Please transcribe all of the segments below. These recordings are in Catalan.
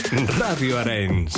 Ràdio Arenys.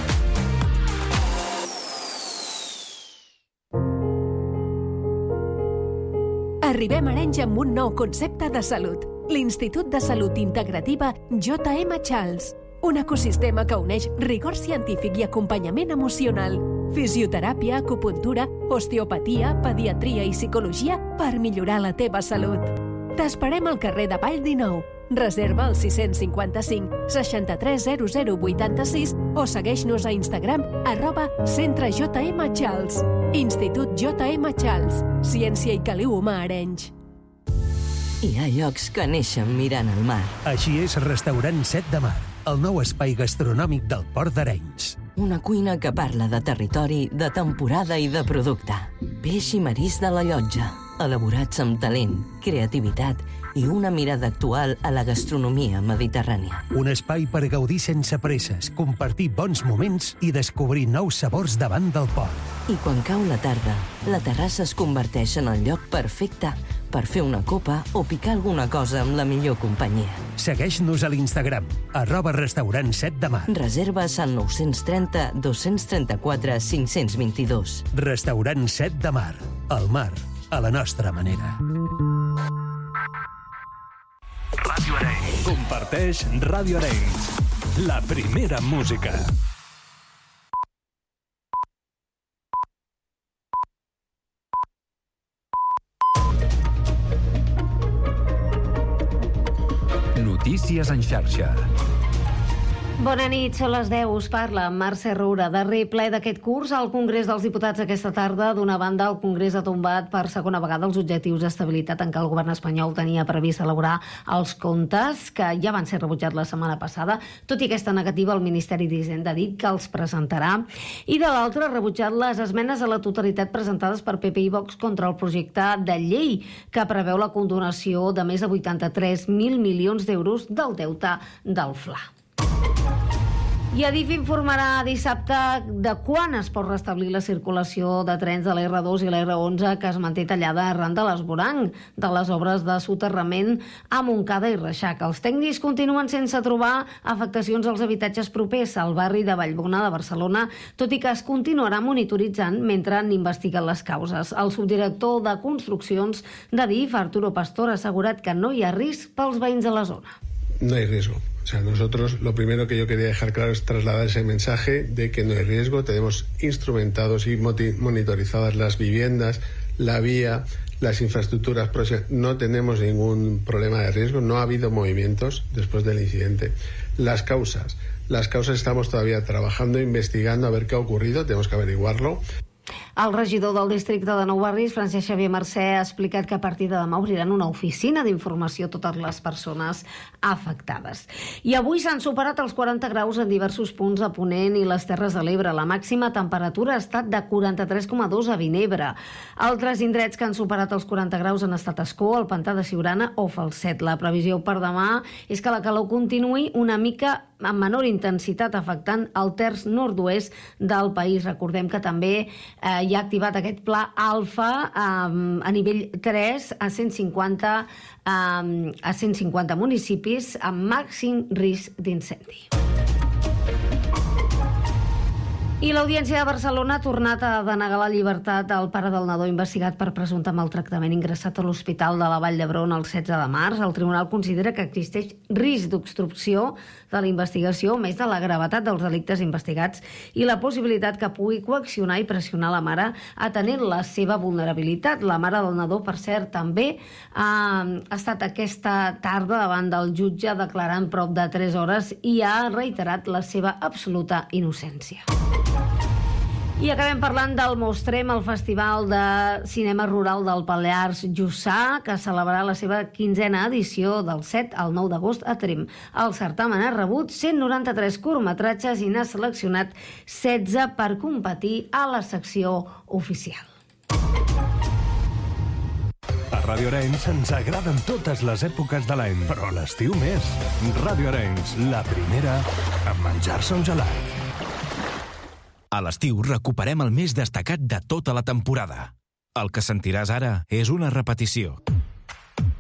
Arribem a Arenys amb un nou concepte de salut. L'Institut de Salut Integrativa J.M. Charles. Un ecosistema que uneix rigor científic i acompanyament emocional. Fisioteràpia, acupuntura, osteopatia, pediatria i psicologia per millorar la teva salut. T'esperem al carrer de Vall 19. Reserva al 655 63 0086 o segueix-nos a Instagram @Centre JM Charles. Institut JM Charles. Ciència i caliu humà a Arenys. Hi ha llocs que neixen mirant el mar. Així és Restaurant Set de Mar, el nou espai gastronòmic del Port d'Arenys. Una cuina que parla de territori, de temporada i de producte. Peix i marisc de la Llotja, elaborats amb talent, creativitat i una mirada actual a la gastronomia mediterrània. Un espai per gaudir sense presses, compartir bons moments i descobrir nous sabors davant del port. I quan cau la tarda, la terrassa es converteix en el lloc perfecte per fer una copa o picar alguna cosa amb la millor companyia. Segueix-nos a l'Instagram, @Restaurant Set de Mar. Reserves al 930 234 522. Restaurant Set de Mar. El mar, a la nostra manera. Ràdio Arenys. Comparteix Ràdio Arenys. La primera música. Notícies en xarxa. Bona nit, són les 10, us parla Mercè Roura. Darrer ple d'aquest curs al Congrés dels Diputats aquesta tarda. D'una banda, el Congrés ha tombat per segona vegada els objectius d'estabilitat en què el govern espanyol tenia previst elaborar els comptes, que ja van ser rebutjats la setmana passada. Tot i aquesta negativa, el Ministeri d'Hisenda ha dit que els presentarà. I de l'altra, ha rebutjat les esmenes a la totalitat presentades per PP i Vox contra el projecte de llei que preveu la condonació de més de 83.000 milions d'euros del deute del Fla. I Adif informarà dissabte de quan es pot restablir la circulació de trens de la R2 i la R11 que es manté tallada arran de l'esborang de les obres de soterrament a Montcada i Reixac. Els tècnics continuen sense trobar afectacions als habitatges propers al barri de Vallbona de Barcelona, tot i que es continuarà monitoritzant mentre n'investiguen les causes. El subdirector de Construccions d'Adif, Arturo Pastor, ha assegurat que no hi ha risc pels veïns de la zona. No hay riesgo. O sea, nosotros lo primero que yo quería dejar claro es trasladar ese mensaje de que no hay riesgo. Tenemos instrumentados y monitorizadas las viviendas, la vía, las infraestructuras próximas. No tenemos ningún problema de riesgo. No ha habido movimientos después del incidente. Las causas estamos todavía trabajando, investigando a ver qué ha ocurrido. Tenemos que averiguarlo. El regidor del districte de Nou Barris, Francesc Xavier Mercè, ha explicat que a partir de demà obriran una oficina d'informació a totes les persones afectades. I avui s'han superat els 40 graus en diversos punts a Ponent i les Terres de l'Ebre. La màxima temperatura ha estat de 43,2 a Vinebre. Altres indrets que han superat els 40 graus han estat Ascó, el Pantà de Siurana o Falset. La previsió per demà és que la calor continuï una mica amb menor intensitat, afectant el terç nord-oest del país. Recordem que també hi ha activat aquest pla alfa a nivell 3 a 150 municipis amb màxim risc d'incendi. I l'Audiència de Barcelona ha tornat a denegar la llibertat al pare del nadó investigat per presumpte maltractament ingressat a l'Hospital de la Vall d'Hebron el 16 de març. El tribunal considera que existeix risc d'obstrucció de la investigació, més de la gravetat dels delictes investigats i la possibilitat que pugui coaccionar i pressionar la mare atenent la seva vulnerabilitat. La mare del nadó, per cert, també ha estat aquesta tarda davant del jutge declarant prop de 3 hores i ha reiterat la seva absoluta innocència. I acabem parlant del Mostrem, el Festival de Cinema Rural del Pallars Jussà, que celebrarà la seva 15a edició del 7 al 9 d'agost a Tremp. El certamen ha rebut 193 curtmetratges i n'ha seleccionat 16 per competir a la secció oficial. A Ràdio Arenys ens agraden totes les èpoques de l'any, però l'estiu més. Ràdio Arenys, la primera en menjar-se un gelat. A l'estiu recuperem el més destacat de tota la temporada. El que sentiràs ara és una repetició.